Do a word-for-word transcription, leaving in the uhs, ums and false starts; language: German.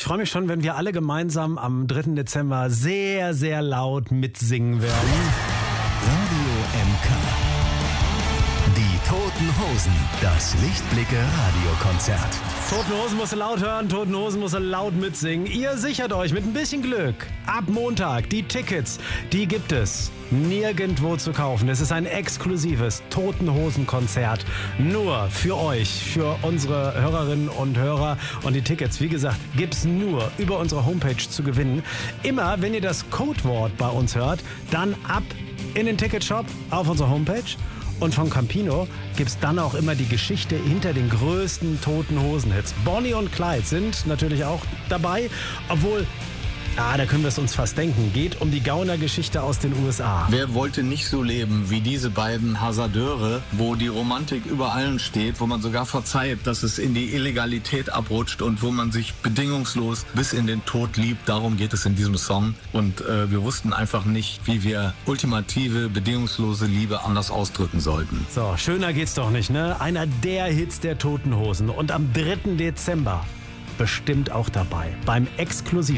freue mich schon, wenn wir alle gemeinsam am dritten Dezember sehr, sehr laut mitsingen werden. Radio M K. Die Toten Hosen. Das Lichtblicke-Radiokonzert. Toten Hosen musst du laut hören, Toten Hosen musst du laut mitsingen. Ihr sichert euch mit ein bisschen Glück ab Montag die Tickets. Die gibt es nirgendwo zu kaufen. Es ist ein exklusives Toten Hosen-Konzert. Nur für euch, für unsere Hörerinnen und Hörer. Und die Tickets, wie gesagt, gibt's nur über unsere Homepage zu gewinnen. Immer, wenn ihr das Codewort bei uns hört, dann ab in den Ticketshop auf unserer Homepage. Und von Campino gibt's dann auch immer die Geschichte hinter den größten Toten Hosen-Hits. Bonnie und Clyde sind natürlich auch dabei, obwohl, ah, da können wir es uns fast denken, geht um die Gauner-Geschichte aus den U S A. Wer wollte nicht so leben wie diese beiden Hasardeure, wo die Romantik über allen steht, wo man sogar verzeiht, dass es in die Illegalität abrutscht und wo man sich bedingungslos bis in den Tod liebt. Darum geht es in diesem Song. Und äh, wir wussten einfach nicht, wie wir ultimative, bedingungslose Liebe anders ausdrücken sollten. So, schöner geht's doch nicht, ne? Einer der Hits der Toten Hosen. Und am dritten Dezember bestimmt auch dabei beim exklusiven